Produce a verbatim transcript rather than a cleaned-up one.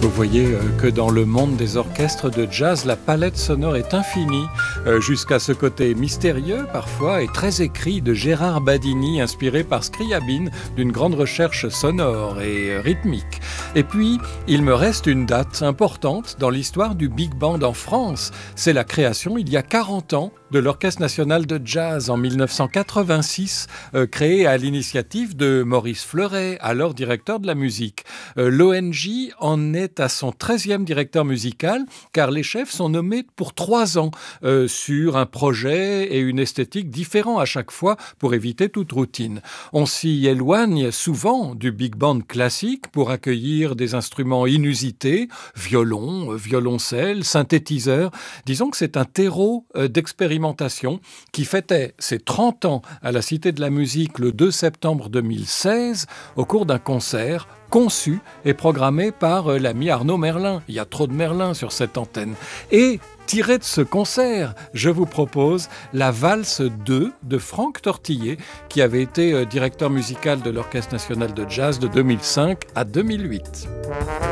Vous voyez euh, que dans le monde des orchestres de jazz, la palette sonore est infinie, euh, jusqu'à ce côté mystérieux parfois et très écrit de Gérard Badini, inspiré par Scriabine d'une grande recherche sonore et euh, rythmique. Et puis, il me reste une date importante dans l'histoire du Big Band en France. C'est la création, il y a quarante ans, de l'Orchestre national de jazz en mille neuf cent quatre-vingt-six, euh, créé à l'initiative de Maurice Fleuret, alors directeur de la musique. Euh, L'O N J en est à son treizième directeur musical, car les chefs sont nommés pour trois ans euh, sur un projet et une esthétique différents à chaque fois pour éviter toute routine. On s'y éloigne souvent du big band classique pour accueillir des instruments inusités, violon, violoncelle, synthétiseur. Disons que c'est un terreau euh, d'expérimentation qui fêtait ses trente ans à la Cité de la Musique le deux septembre deux mille seize au cours d'un concert conçu et programmé par l'ami Arnaud Merlin. Il y a trop de Merlin sur cette antenne. Et tiré de ce concert, je vous propose la valse deux de Franck Tortillet, qui avait été directeur musical de l'Orchestre national de jazz de deux mille cinq à deux mille huit.